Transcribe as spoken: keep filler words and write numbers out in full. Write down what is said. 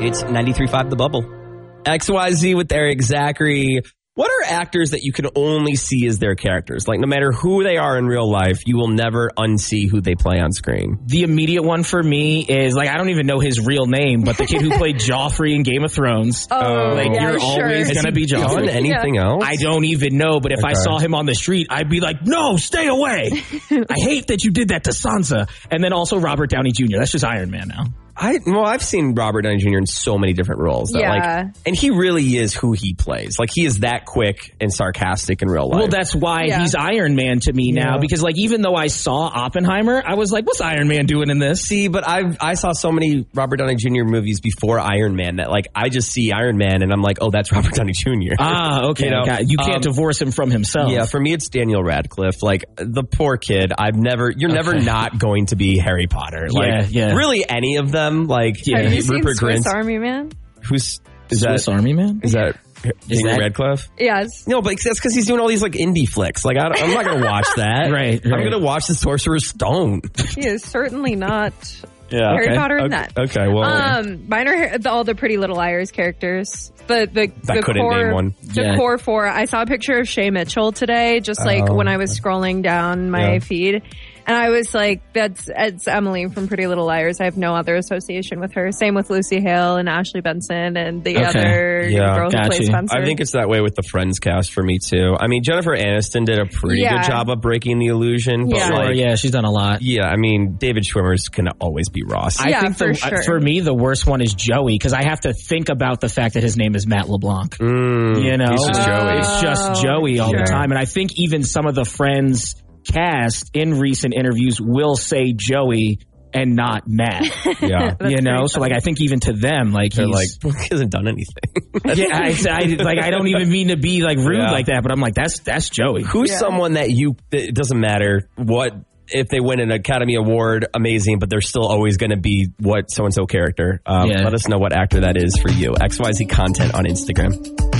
It's ninety-three point five The Bubble. X Y Z with Eric Zachary. What are actors that you can only see as their characters? Like, no matter who they are in real life, you will never unsee who they play on screen. The immediate one for me is, like, I don't even know his real name, but the kid who played Joffrey in Game of Thrones. Oh, like, yeah, you're sure. always going to be Done Joffrey. anything Yeah. else? I don't even know, but if Okay. I saw him on the street, I'd be like, no, stay away. I hate that you did that to Sansa. And then also Robert Downey Junior That's just Iron Man now. I well, I've seen Robert Downey Junior in so many different roles. That, Yeah. like, and he really is who he plays. Like, he is that quick and sarcastic in real life. Well, that's why Yeah. he's Iron Man to me now, Yeah. because, like, even though I saw Oppenheimer, I was like, what's Iron Man doing in this? See, but I I saw so many Robert Downey Junior movies before Iron Man that, like, I just see Iron Man and I'm like, oh, that's Robert Downey Junior Ah, okay. You know, Got it. You can't um, divorce him from himself. Yeah, for me, it's Daniel Radcliffe. Like, the poor kid. I've never, you're never Okay. not going to be Harry Potter. Like, Yeah, yeah. really any of them. Like, Yeah. Have you seen Rupert Swiss Grint. Army Man? Who's, is Swiss that, Army Man? is that Daniel that- Radcliffe? Yes. No, but that's because he's doing all these, like, indie flicks. Like, I don't, I'm not going to watch that. Right, I'm right. going to watch The Sorcerer's Stone. He is certainly not Yeah. Harry Okay. Potter in Okay, that. okay, well. Um, mine are the, all the Pretty Little Liars characters. The the, I the couldn't core, name one. The Yeah. core four. I saw a picture of Shay Mitchell today, just like Oh. when I was scrolling down my Yeah. feed, and I was like, "That's it's Emily from Pretty Little Liars." I have no other association with her. Same with Lucy Hale and Ashley Benson and the Okay. other Yeah. girl who Got plays you. Spencer. I think it's that way with the Friends cast for me, too. I mean, Jennifer Aniston did a pretty Yeah. good job of breaking the illusion. But Yeah. Sure, like, yeah, she's done a lot. yeah, I mean, David Schwimmer's can always be Ross. I Yeah, think for the, sure. for me, the worst one is Joey, because I have to think about the fact that his name is Matt LeBlanc. Mm, You know, he's just Joey. It's just Oh, Joey all sure. the time. And I think even some of the Friends cast in recent interviews will say Joey and not Matt. Yeah. That's you know, pretty so like I think even to them, like They're he's like, well, he hasn't done anything. yeah, I, I, like I don't even mean to be like rude Yeah. like that, but I'm like that's that's Joey. Who's Yeah. someone that you, it doesn't matter what, if they win an Academy Award, amazing, but they're still always going to be what so-and-so character. Um, Yeah. Let us know what actor that is for you. X Y Z content on Instagram.